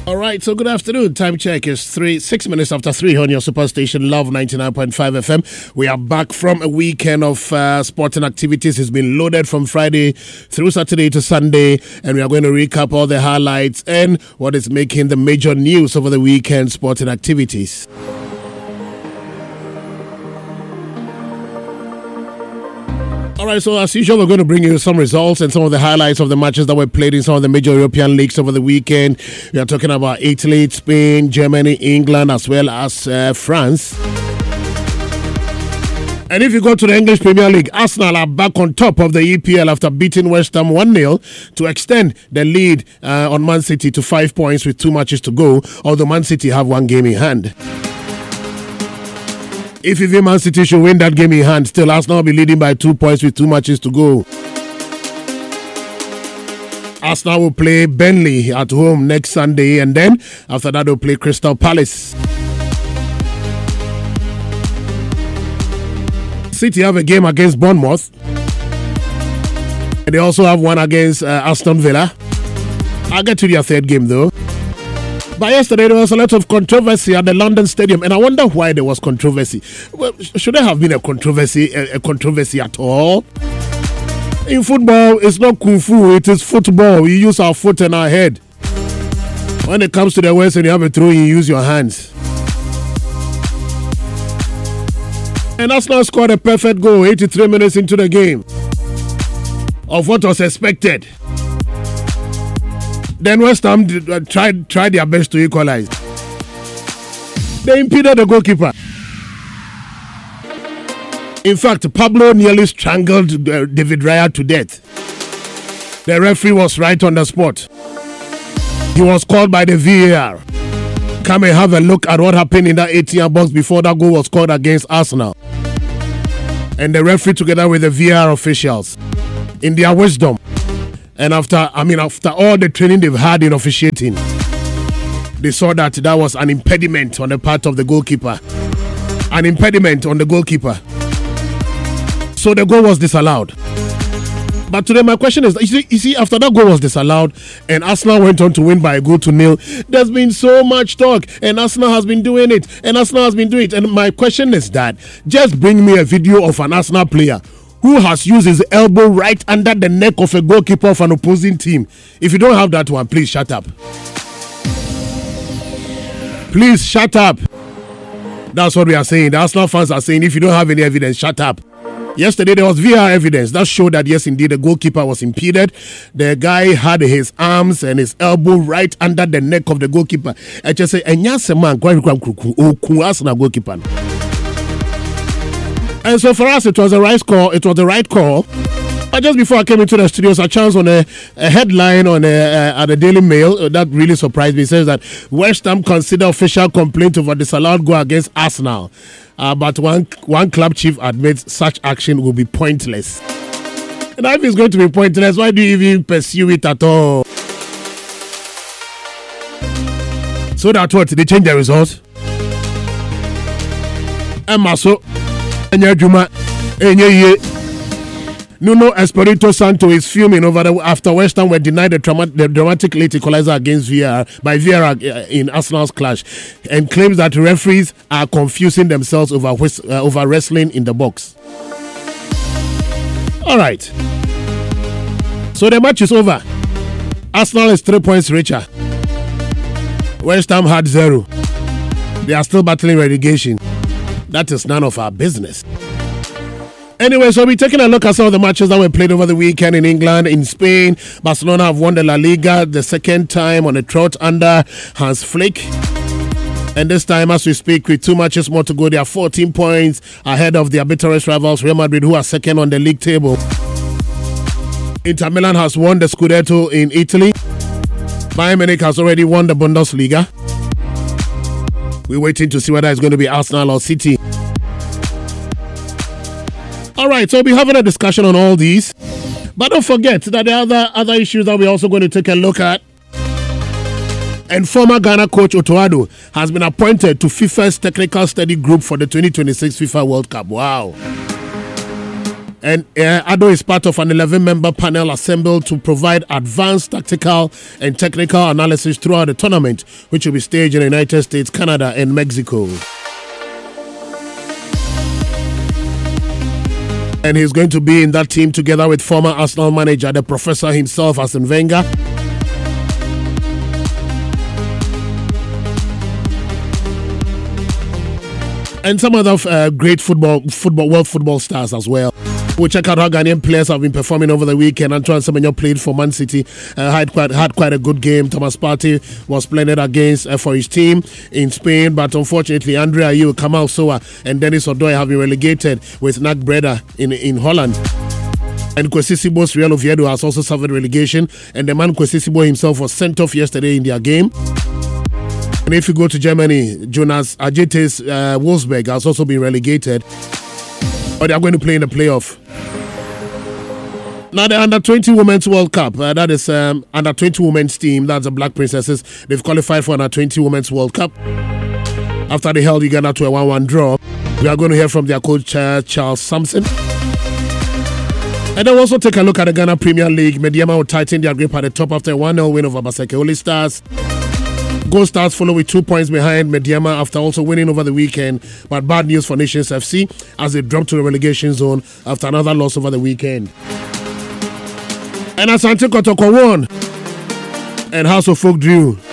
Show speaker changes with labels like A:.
A: All right, so good afternoon. Time check is 6 minutes after 3 on your superstation, Love 99.5 FM. We are back from a weekend of sporting activities. It's been loaded from Friday through Saturday to Sunday, and we are going to recap all the highlights and what is making the major news over the weekend sporting activities. All right, so as usual, we're going to bring you some results and some of the highlights of the matches that were played in some of the major European leagues over the weekend. We are talking about Italy, Spain, Germany, England, as well as France. And if you go to the English Premier League, Arsenal are back on top of the EPL after beating West Ham 1-0 to extend the lead on Man City to 5 points with 2 matches to go, although Man City have 1 game in hand. If even Man City should win that game in hand, still Arsenal will be leading by 2 points with 2 matches to go. Arsenal will play Burnley at home next Sunday, and then after that they'll play Crystal Palace. City have a game against Bournemouth. And they also have one against Aston Villa. I'll get to their third game though. But yesterday there was a lot of controversy at the London Stadium, and I wonder why there was controversy. Well, should there have been a controversy at all? In football, it's not kung fu, it is football. We use our foot and our head. When it comes to the West and you have a throw, you use your hands. And Arsenal scored a perfect goal 83 minutes into the game of what was expected. Then West Ham tried their best to equalize. They impeded the goalkeeper. In fact, Pablo nearly strangled David Raya to death. The referee was right on the spot. He was called by the VAR. Come and have a look at what happened in that 18-yard box before that goal was scored against Arsenal. And the referee, together with the VAR officials, in their wisdom, and after all the training they've had in officiating, they saw that was an impediment on the part of the goalkeeper. An impediment on the goalkeeper. So the goal was disallowed. But today my question is, you see, after that goal was disallowed and Arsenal went on to win by a goal to nil, there's been so much talk, and Arsenal has been doing it, and my question is that, just bring me a video of an Arsenal player who has used his elbow right under the neck of a goalkeeper of an opposing team. If you don't have that one, please shut up. Please shut up. That's what we are saying. The Arsenal fans are saying, if you don't have any evidence, shut up. Yesterday there was VAR evidence that showed that yes, indeed, the goalkeeper was impeded. The guy had his arms and his elbow right under the neck of the goalkeeper. I just say, Arsenal goalkeeper. And so for us, it was the right call. But just before I came into the studios, I chanced on a headline at the Daily Mail that really surprised me. It says that West Ham consider official complaint over disallowed goal against Arsenal. But one club chief admits such action will be pointless. And if it's going to be pointless, why do you even pursue it at all? So that what? They change the result? Emaso. Nuno Espirito Santo is fuming after West Ham were denied the dramatic late equalizer against by VAR in Arsenal's clash, and claims that referees are confusing themselves over wrestling in the box. All right. So the match is over. Arsenal is 3 points richer. West Ham had 0. They are still battling relegation. That is none of our business. Anyway, so we're taking a look at some of the matches that were played over the weekend in England. In Spain, Barcelona have won the La Liga the second time on a trot under Hans Flick. And this time, as we speak, with 2 matches more to go, they are 14 points ahead of their bitterest rivals, Real Madrid, who are second on the league table. Inter Milan has won the Scudetto in Italy. Bayern Munich has already won the Bundesliga. We're waiting to see whether it's going to be Arsenal or City. All right, so we'll be having a discussion on all these. But don't forget that there are other issues that we're also going to take a look at. And former Ghana coach Otto Addo has been appointed to FIFA's technical study group for the 2026 FIFA World Cup. Wow. And ADO is part of an 11-member panel assembled to provide advanced tactical and technical analysis throughout the tournament, which will be staged in the United States, Canada, and Mexico. And he's going to be in that team together with former Arsenal manager, the professor himself, Arsene Wenger. And some other great world football stars as well. We'll check out how Ghanaian players have been performing over the weekend. Antoine Semenyo played for Man City, had quite a good game. Thomas Partey was splendid against for his team in Spain, but unfortunately, Andre Ayew, Kamal Soa, and Dennis Odoi have been relegated with NAC Breda in Holland. And Kwesi Sibo's Real Oviedo has also suffered relegation, and the man Kwesi Sibo himself was sent off yesterday in their game. And if you go to Germany, Jonas Ajete's Wolfsburg has also been relegated, but they are going to play in the playoff. Now, the Under-20 Women's World Cup, that is Under-20 Women's team, that's the Black Princesses. They've qualified for Under-20 Women's World Cup after they held Uganda to a 1-1 draw. We are going to hear from their coach, Charles Sampson. And then we'll also take a look at the Ghana Premier League. Mediama will tighten their grip at the top after a 1-0 win over Baseke Oli Stars. Gold Stars follow with 2 points behind Mediama after also winning over the weekend. But bad news for Nations FC as they dropped to the relegation zone after another loss over the weekend. And Asante Kotoko won and House of Folk drew.